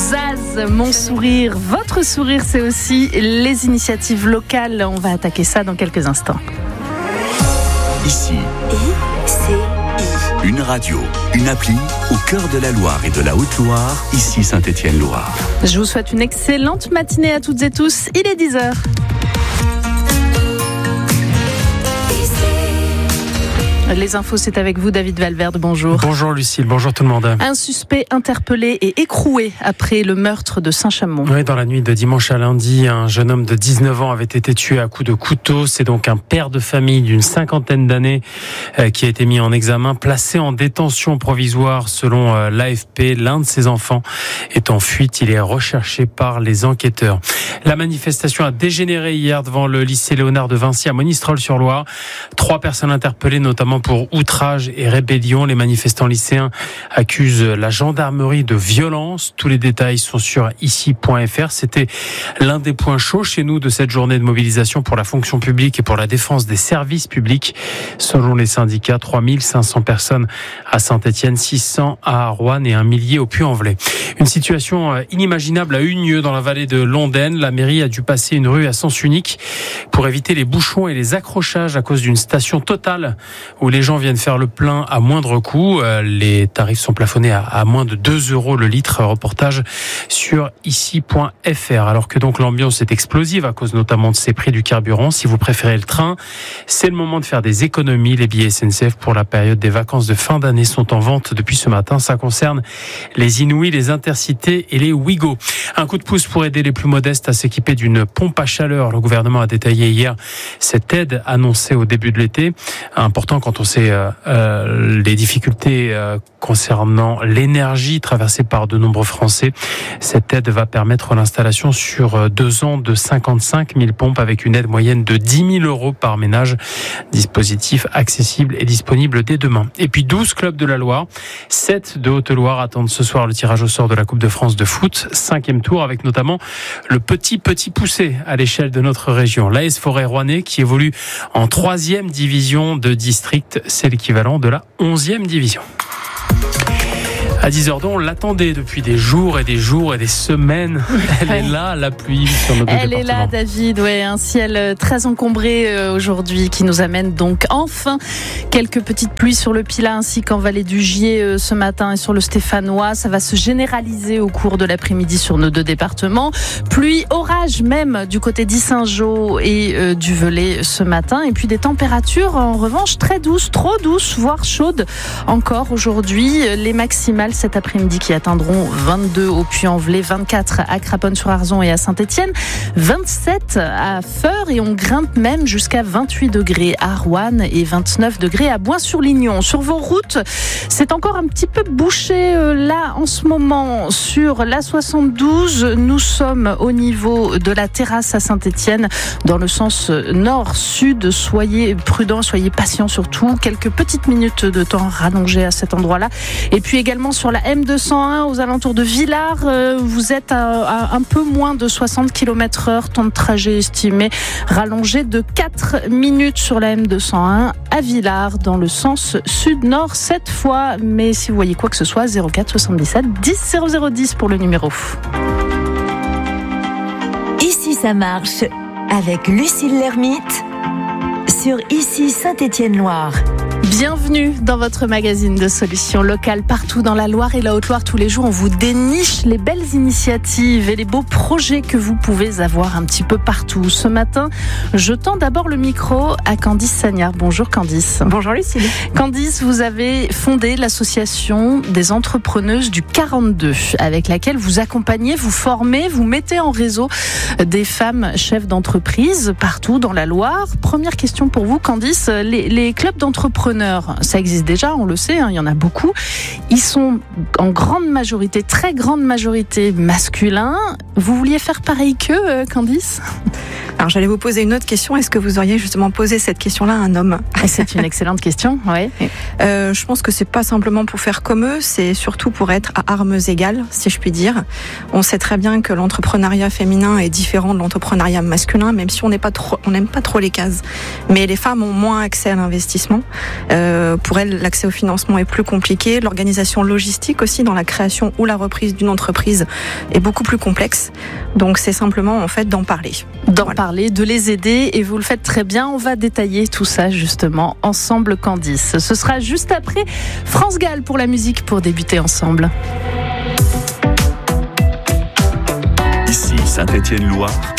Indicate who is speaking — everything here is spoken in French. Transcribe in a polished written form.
Speaker 1: Zaz, mon sourire, votre sourire, c'est aussi les initiatives locales. On va attaquer ça dans quelques instants.
Speaker 2: Ici, une radio, une appli au cœur de la Loire et de la Haute-Loire, ici Saint-Étienne-Loire.
Speaker 1: Je vous souhaite une excellente matinée à toutes et tous. Il est 10h. Les infos, c'est avec vous, David Valverde. Bonjour.
Speaker 3: Bonjour Lucille, bonjour tout le monde.
Speaker 1: Un suspect interpellé et écroué après le meurtre de Saint-Chamond.
Speaker 3: Oui, dans la nuit de dimanche à lundi, un jeune homme de 19 ans avait été tué à coups de couteau. C'est donc un père de famille d'une 50aine d'années qui a été mis en examen, placé en détention provisoire selon l'AFP. L'un de ses enfants est en fuite. Il est recherché par les enquêteurs. La manifestation a dégénéré hier devant le lycée Léonard de Vinci à Monistrol-sur-Loire. 3 personnes interpellées, notamment pour outrage et rébellion. Les manifestants lycéens accusent la gendarmerie de violence. Tous les détails sont sur ici.fr. C'était l'un des points chauds chez nous de cette journée de mobilisation pour la fonction publique et pour la défense des services publics. Selon les syndicats, 3500 personnes à Saint-Étienne, 600 à Roanne et 1 millier au Puy-en-Velay. Une situation inimaginable a eu lieu dans la vallée de Londaine. La mairie a dû passer une rue à sens unique pour éviter les bouchons et les accrochages à cause d'une station Total où les gens viennent faire le plein à moindre coût. Les tarifs sont plafonnés à moins de 2 € le litre. Reportage sur ici.fr. Alors que donc l'ambiance est explosive à cause notamment de ces prix du carburant. Si vous préférez le train, c'est le moment de faire des économies. Les billets SNCF pour la période des vacances de fin d'année sont en vente depuis ce matin. Ça concerne les Inouïs, les Intercités et les Ouigo. Un coup de pouce pour aider les plus modestes à s'équiper d'une pompe à chaleur. Le gouvernement a détaillé hier cette aide annoncée au début de l'été. Important quand on sait les difficultés concernant l'énergie traversée par de nombreux Français. Cette aide va permettre l'installation sur 2 ans de 55 000 pompes avec une aide moyenne de 10 000 € par ménage. Dispositif accessible et disponible dès demain. Et puis 12 clubs de la Loire, 7 de Haute-Loire attendent ce soir le tirage au sort de la Coupe de France de foot. 5e tour avec notamment le petit poussé à l'échelle de notre région. L'AS Forêt Rouennais qui évolue en 3e division de district. C'est l'équivalent de la 11e division. À 10h, on l'attendait depuis des jours et des jours et des semaines. Elle est là, la pluie sur notre département.
Speaker 1: Elle est là, David. Ouais, un ciel très encombré aujourd'hui qui nous amène donc enfin quelques petites pluies sur le Pilat ainsi qu'en vallée du Gier ce matin et sur le Stéphanois. Ça va se généraliser au cours de l'après-midi sur nos 2 départements. Pluie, orage même du côté d'Issingeaux et du Velay ce matin. Et puis des températures en revanche très douces, trop douces, voire chaudes encore aujourd'hui. Les maximales cet après-midi qui atteindront 22 au Puy-en-Velay, 24 à Craponne-sur-Arzon et à Saint-Étienne, 27 à Feurs et on grimpe même jusqu'à 28 degrés à Roanne et 29 degrés à Boin-sur-Lignon. Sur vos routes, c'est encore un petit peu bouché là en ce moment sur la 72. Nous sommes au niveau de la terrasse à Saint-Étienne dans le sens nord-sud. Soyez prudents, soyez patients surtout. Quelques petites minutes de temps rallongées à cet endroit-là. Et puis également sur la M201 aux alentours de Villars, vous êtes à un peu moins de 60 km/h, temps de trajet estimé rallongé de 4 minutes sur la M201 à Villars dans le sens sud-nord cette fois. Mais si vous voyez quoi que ce soit, 04 77 10 0010 pour le numéro.
Speaker 4: Ici ça marche avec Lucille Lermite sur Ici Saint-Étienne-Loire.
Speaker 1: Bienvenue dans votre magazine de solutions locales partout dans la Loire et la Haute-Loire. Tous les jours, on vous déniche les belles initiatives et les beaux projets que vous pouvez avoir un petit peu partout. Ce matin, je tends d'abord le micro à Candice Sagnard. Bonjour Candice.
Speaker 5: Bonjour Lucille.
Speaker 1: Candice, vous avez fondé l'association des entrepreneuses du 42 avec laquelle vous accompagnez, vous formez, vous mettez en réseau des femmes chefs d'entreprise partout dans la Loire. Première question pour vous Candice, les clubs d'entrepreneurs, ça existe déjà, on le sait, il y en a beaucoup. Ils sont en grande majorité, très grande majorité masculins. Vous vouliez faire pareil qu'eux, Candice ?
Speaker 5: Alors j'allais vous poser une autre question. Est-ce que vous auriez justement posé cette question-là à un homme ?
Speaker 1: C'est une excellente question, oui.
Speaker 5: Je pense que c'est pas simplement pour faire comme eux, c'est surtout pour être à armes égales, si je puis dire. On sait très bien que l'entrepreneuriat féminin est différent de l'entrepreneuriat masculin, même si on n'aime pas trop les cases. Mais les femmes ont moins accès à l'investissement. Pour elles, l'accès au financement est plus compliqué. L'organisation logistique aussi dans la création ou la reprise d'une entreprise est beaucoup plus complexe. Donc c'est simplement en fait d'en parler.
Speaker 1: Parler, de les aider, et vous le faites très bien. On va détailler tout ça justement ensemble, Candice. Ce sera juste après France Gall pour la musique, pour débuter ensemble.
Speaker 2: Ici Saint-Étienne-Loire,